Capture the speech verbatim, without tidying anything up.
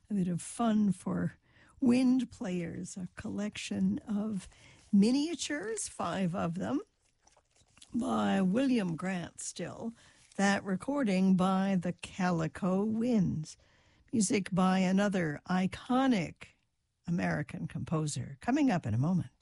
a bit of fun for wind players, a collection of miniatures, five of them, by William Grant still. That recording by the Calico Winds. Music by another iconic American composer. Coming up in a moment.